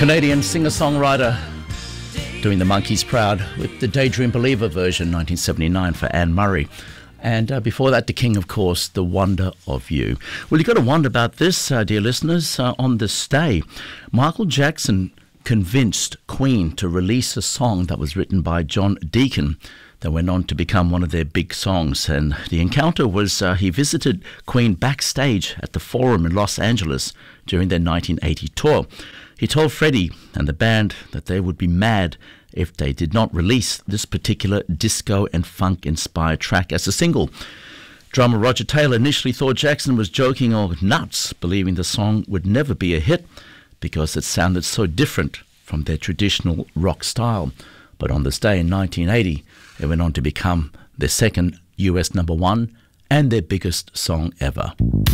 Canadian singer-songwriter doing the Monkees proud with the Daydream Believer version, 1979 for Anne Murray. And before that, the king, of course, The Wonder of You. Well, you've got to wonder about this, dear listeners. On this day, Michael Jackson convinced Queen to release a song that was written by John Deacon that went on to become one of their big songs. And the encounter was he visited Queen backstage at the Forum in Los Angeles during their 1980 tour. He told Freddie and the band that they would be mad if they did not release this particular disco and funk-inspired track as a single. Drummer Roger Taylor initially thought Jackson was joking or nuts, believing the song would never be a hit because it sounded so different from their traditional rock style. But on this day in 1980, it went on to become their second US #1 and their biggest song ever.